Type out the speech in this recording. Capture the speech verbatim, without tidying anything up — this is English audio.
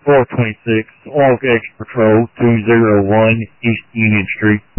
four twenty-six, Log X Patrol, two oh one East Union Street.